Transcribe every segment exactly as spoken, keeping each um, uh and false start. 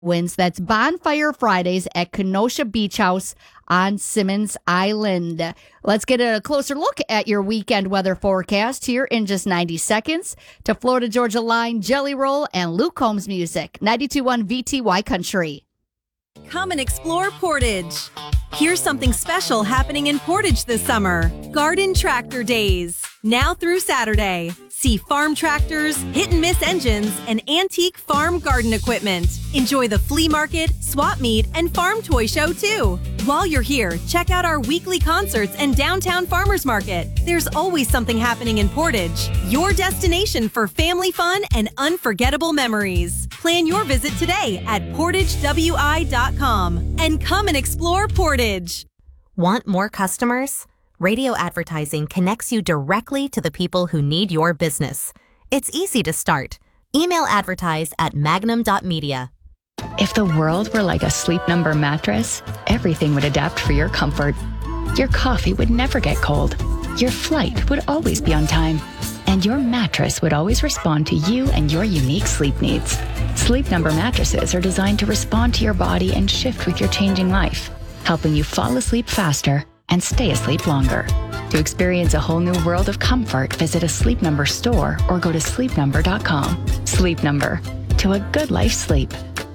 Wins. That's Bonfire Fridays at Kenosha Beach House on Simmons Island. Let's get a closer look at your weekend weather forecast here in just ninety seconds to Florida Georgia Line, Jelly Roll, and Luke Combs music. ninety-two point one V T Y Country. Come and explore Portage. Here's something special happening in Portage this summer. Garden Tractor Days. Now through Saturday. See farm tractors, hit-and-miss engines, and antique farm garden equipment. Enjoy the flea market, swap meet, and farm toy show, too. While you're here, check out our weekly concerts and downtown farmers market. There's always something happening in Portage. Your destination for family fun and unforgettable memories. Plan your visit today at portage w i dot com and come and explore Portage. Want more customers? Radio advertising connects you directly to the people who need your business. It's easy to start. Email advertise at magnum dot media. If the world were like a Sleep Number mattress, everything would adapt for your comfort. Your coffee would never get cold. Your flight would always be on time. And your mattress would always respond to you and your unique sleep needs. Sleep Number mattresses are designed to respond to your body and shift with your changing life, helping you fall asleep faster and stay asleep longer. To experience a whole new world of comfort, visit a Sleep Number store or go to sleep number dot com. Sleep Number. To a good life sleep.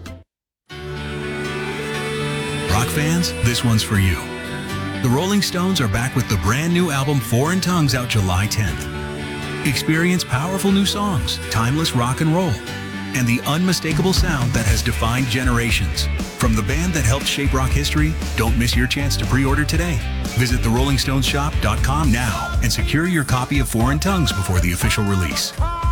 Rock fans, this one's for you. The Rolling Stones are back with the brand new album Foreign Tongues out July tenth. Experience powerful new songs, timeless rock and roll, and the unmistakable sound that has defined generations. From the band that helped shape rock history, don't miss your chance to pre-order today. Visit the rolling stones shop dot com now and secure your copy of Foreign Tongues before the official release.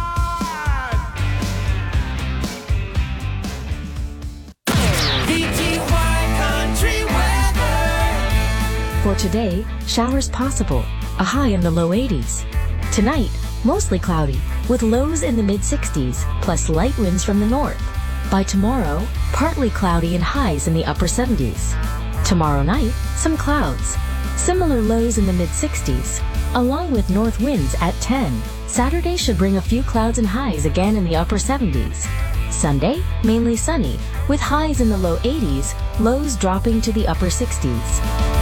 For today, showers possible, a high in the low eighties. Tonight, mostly cloudy, with lows in the mid sixties, plus light winds from the north. By tomorrow, partly cloudy and highs in the upper seventies. Tomorrow night, some clouds. Similar lows in the mid sixties, along with north winds at ten. Saturday should bring a few clouds and highs again in the upper seventies. Sunday, mainly sunny, with highs in the low eighties, lows dropping to the upper sixties.